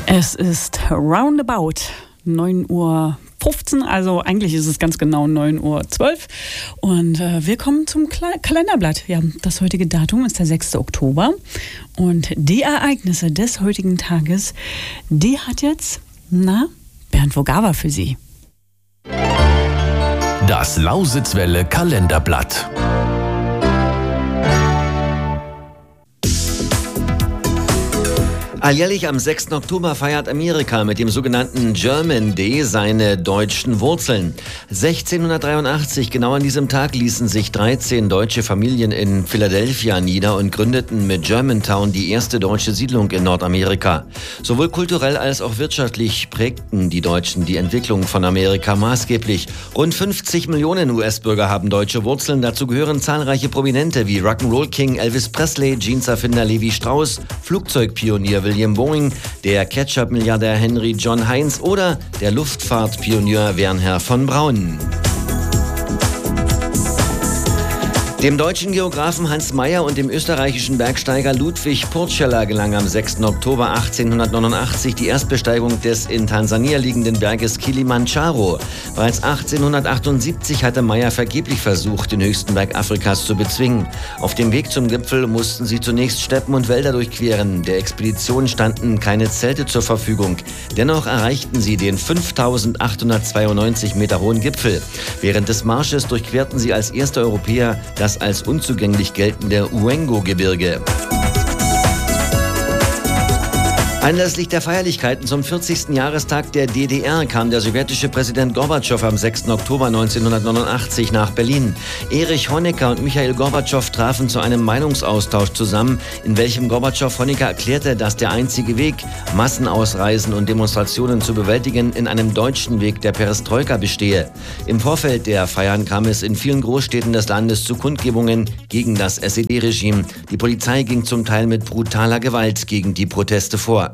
Es ist roundabout 9:15 Uhr, also eigentlich ist es ganz genau 9:12 Uhr. Und willkommen zum Kalenderblatt. Ja, das heutige Datum ist der 6. Oktober. Und die Ereignisse des heutigen Tages, die hat jetzt, Bernd Vogawa für Sie. Das Lausitzwelle Kalenderblatt. Alljährlich am 6. Oktober feiert Amerika mit dem sogenannten German Day seine deutschen Wurzeln. 1683, genau an diesem Tag, ließen sich 13 deutsche Familien in Philadelphia nieder und gründeten mit Germantown die erste deutsche Siedlung in Nordamerika. Sowohl kulturell als auch wirtschaftlich prägten die Deutschen die Entwicklung von Amerika maßgeblich. Rund 50 Millionen US-Bürger haben deutsche Wurzeln. Dazu gehören zahlreiche Prominente wie Rock'n'Roll King Elvis Presley, Jeans-Erfinder Levi Strauss, Flugzeugpionier William Boeing, der Ketchup-Milliardär Henry John Heinz oder der Luftfahrtpionier Wernher von Braun. Dem deutschen Geographen Hans Meyer und dem österreichischen Bergsteiger Ludwig Purcell gelang am 6. Oktober 1889 die Erstbesteigung des in Tansania liegenden Berges Kilimanjaro. Bereits 1878 hatte Meyer vergeblich versucht, den höchsten Berg Afrikas zu bezwingen. Auf dem Weg zum Gipfel mussten sie zunächst Steppen und Wälder durchqueren. Der Expedition standen keine Zelte zur Verfügung. Dennoch erreichten sie den 5.892 Meter hohen Gipfel. Während des Marsches durchquerten sie als erste Europäer das als unzugänglich geltende Uengo-Gebirge. Anlässlich der Feierlichkeiten zum 40. Jahrestag der DDR kam der sowjetische Präsident Gorbatschow am 6. Oktober 1989 nach Berlin. Erich Honecker und Michail Gorbatschow trafen zu einem Meinungsaustausch zusammen, in welchem Gorbatschow Honecker erklärte, dass der einzige Weg, Massenausreisen und Demonstrationen zu bewältigen, in einem deutschen Weg der Perestroika bestehe. Im Vorfeld der Feiern kam es in vielen Großstädten des Landes zu Kundgebungen gegen das SED-Regime. Die Polizei ging zum Teil mit brutaler Gewalt gegen die Proteste vor.